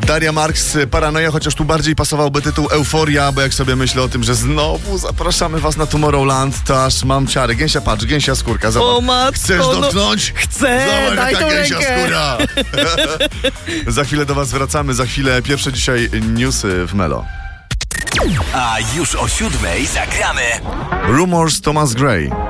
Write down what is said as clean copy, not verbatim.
Daria Marks, Paranoja, chociaż tu bardziej pasowałby tytuł Euforia, bo jak sobie myślę o tym, że znowu zapraszamy was na Tomorrowland, to aż mam ciary. Gęsia, patrz, gęsia skórka, zobacz. O matko, chcesz dotknąć? Chcę, zobacz, daj jaka tą gęsia rękę. skóra. Za chwilę do was wracamy, za chwilę pierwsze dzisiaj newsy w Melo. A już o 7:00 zagramy Rumors, Thomas Gray.